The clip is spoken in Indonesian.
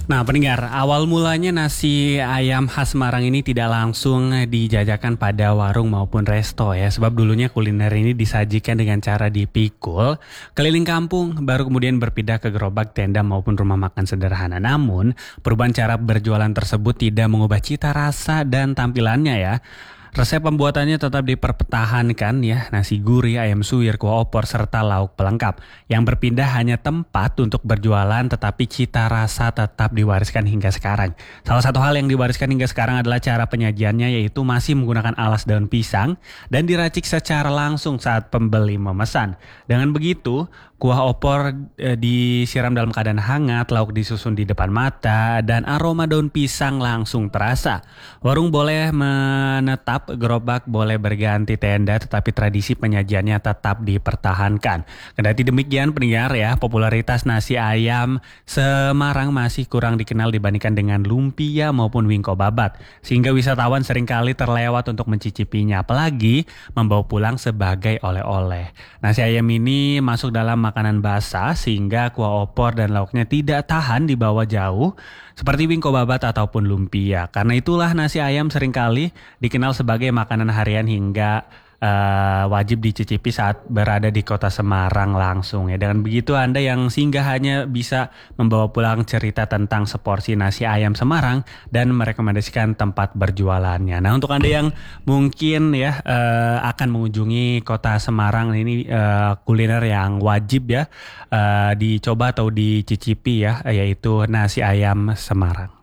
Nah, pendengar, awal mulanya nasi ayam khas Semarang ini tidak langsung dijajakan pada warung maupun resto ya. Sebab dulunya kuliner ini disajikan dengan cara dipikul keliling kampung, baru kemudian berpindah ke gerobak, tenda maupun rumah makan sederhana. Namun, perubahan cara berjualan tersebut tidak mengubah cita rasa dan tampilannya ya. Resep pembuatannya tetap dipertahankan ya, nasi gurih, ayam suwir, kuah opor, serta lauk pelengkap. Yang berpindah hanya tempat untuk berjualan tetapi cita rasa tetap diwariskan hingga sekarang. Salah satu hal yang diwariskan hingga sekarang adalah cara penyajiannya yaitu masih menggunakan alas daun pisang dan diracik secara langsung saat pembeli memesan. Dengan begitu, kuah opor disiram dalam keadaan hangat, lauk disusun di depan mata, dan aroma daun pisang langsung terasa. Warung boleh menetap, gerobak boleh berganti tenda, tetapi tradisi penyajiannya tetap dipertahankan. Kendati demikian, pendengar ya, popularitas nasi ayam Semarang masih kurang dikenal dibandingkan dengan lumpia maupun wingko babat, sehingga wisatawan seringkali terlewat untuk mencicipinya, apalagi membawa pulang sebagai oleh-oleh. Nasi ayam ini masuk dalam makanan basah sehingga kuah opor dan lauknya tidak tahan dibawa jauh seperti wingko babat ataupun lumpia. Karena itulah nasi ayam seringkali dikenal sebagai makanan harian hingga wajib dicicipi saat berada di kota Semarang langsung ya. Dengan begitu Anda yang singgah hanya bisa membawa pulang cerita tentang seporsi nasi ayam Semarang dan merekomendasikan tempat berjualannya. Nah, untuk Anda yang mungkin ya akan mengunjungi kota Semarang ini, kuliner yang wajib ya dicoba atau dicicipi ya, yaitu nasi ayam Semarang.